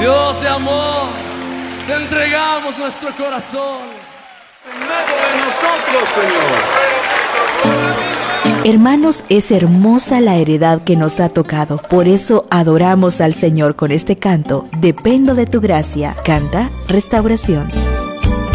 Dios de amor, te entregamos nuestro corazón. En medio de nosotros, Señor. Hermanos, es hermosa la heredad que nos ha tocado. Por eso adoramos al Señor con este canto. Dependo de tu gracia. Canta Restauración.